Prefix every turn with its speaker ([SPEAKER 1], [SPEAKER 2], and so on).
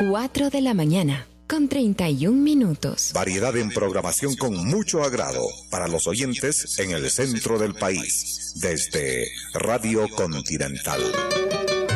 [SPEAKER 1] 4 de la mañana, con 31 minutos.
[SPEAKER 2] Variedad en programación con mucho agrado para los oyentes en el centro del país, desde Radio Continental.